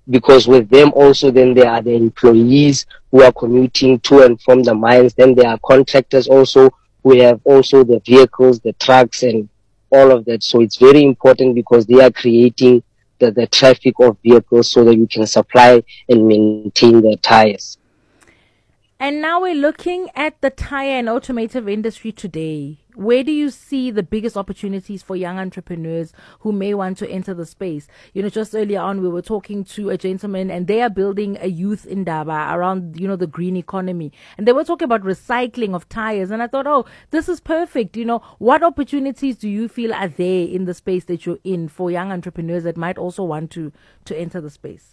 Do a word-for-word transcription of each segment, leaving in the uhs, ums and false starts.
because with them also then there are the employees who are commuting to and from the mines. Then there are contractors also who have also the vehicles, the trucks and all of that. So it's very important because they are creating the, the traffic of vehicles so that you can supply and maintain the tires. And now we're looking at the tire and automotive industry today. Where do you see the biggest opportunities for young entrepreneurs who may want to enter the space? You know, just earlier on, we were talking to a gentleman and they are building a youth indaba around, you know, the green economy. And they were talking about recycling of tires. And I thought, oh, this is perfect. You know, what opportunities do you feel are there in the space that you're in for young entrepreneurs that might also want to, to enter the space?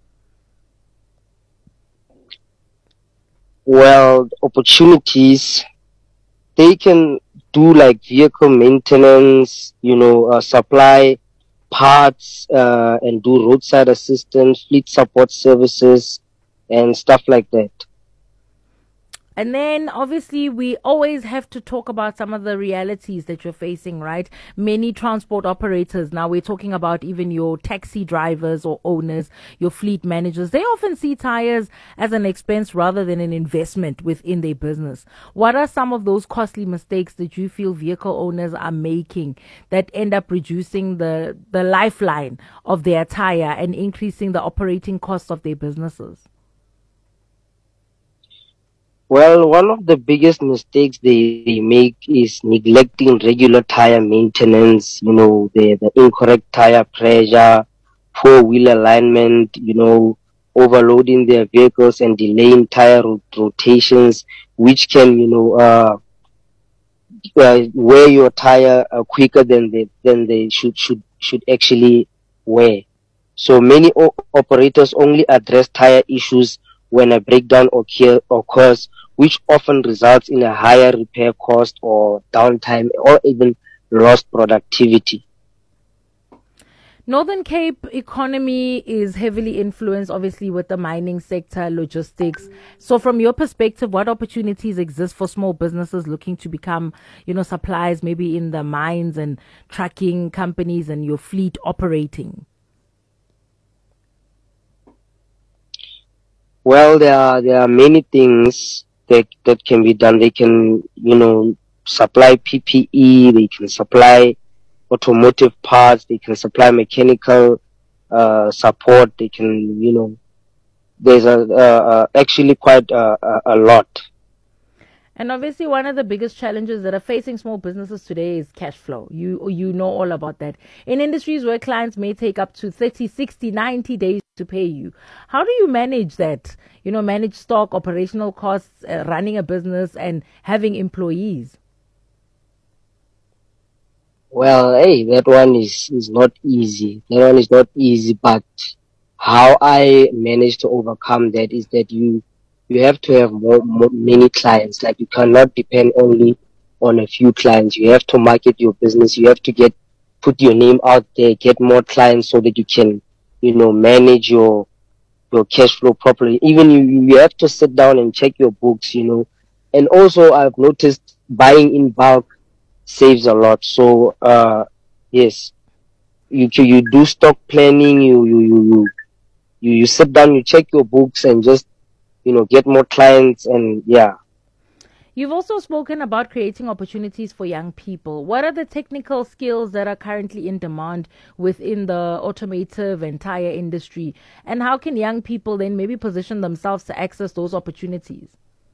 Well, opportunities, they can do like vehicle maintenance, you know, uh, supply parts uh, and do roadside assistance, fleet support services and stuff like that. And then obviously we always have to talk about some of the realities that you're facing, right? Many transport operators, now we're talking about even your taxi drivers or owners, your fleet managers, they often see tires as an expense rather than an investment within their business. What are some of those costly mistakes that you feel vehicle owners are making that end up reducing the, the lifeline of their tire and increasing the operating costs of their businesses? Well, one of the biggest mistakes they make is neglecting regular tire maintenance, you know, the, the incorrect tire pressure, poor wheel alignment, you know, overloading their vehicles and delaying tire rot- rotations, which can, you know, uh, uh, wear your tire uh, quicker than they, than they should, should, should actually wear. So many o- operators only address tire issues when a breakdown occur, occurs, which often results in a higher repair cost or downtime or even lost productivity. Northern Cape economy is heavily influenced, obviously, with the mining sector, logistics. So from your perspective, what opportunities exist for small businesses looking to become, you know, suppliers, maybe in the mines and trucking companies and your fleet operating? Well, there are, there are many things that, that can be done. They can, you know, supply P P E, they can supply automotive parts, they can supply mechanical uh, support, they can, you know, there's a, uh, uh, actually quite a, a, a lot. And obviously, one of the biggest challenges that are facing small businesses today is cash flow. You you know all about that. In industries where clients may take up to thirty, sixty, ninety days to pay you, how do you manage that? You know, manage stock, operational costs, uh, running a business, and having employees. Well, hey, that one is, is not easy. That one is not easy, but how I managed to overcome that is that you you have to have more, more many clients. Like you cannot depend only on a few clients. You have to market your business. You have to get put your name out there, get more clients so that you can, you know, manage your your cash flow properly. Even you you have to sit down and check your books, you know. And also I've noticed buying in bulk saves a lot. So uh yes, you you do stock planning, you you you you you, you sit down, you check your books and just, you know, get more clients and yeah. You've also spoken about creating opportunities for young people. What are the technical skills that are currently in demand within the automotive and tire industry? And how can young people then maybe position themselves to access those opportunities?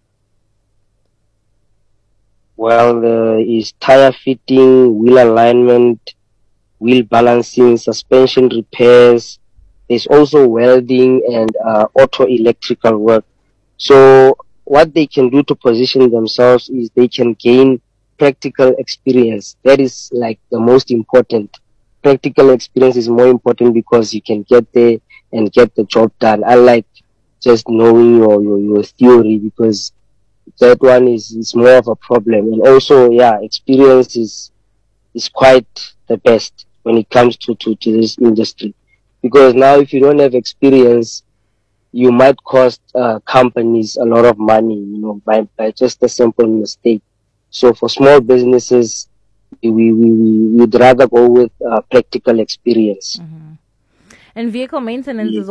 Well, there is tire fitting, wheel alignment, wheel balancing, suspension repairs. There's also welding and uh, auto electrical work. So what they can do to position themselves is they can gain practical experience. That is like the most important. Practical experience is more important because you can get there and get the job done. Unlike just knowing your, your, your theory, because that one is, is more of a problem. And also, yeah, experience is is quite the best when it comes to, to, to this industry. Because now if you don't have experience, you might cost uh, companies a lot of money, you know, by, by just a simple mistake. So for small businesses, we, we, we, we'd rather go with uh, practical experience. Mm-hmm. And vehicle maintenance is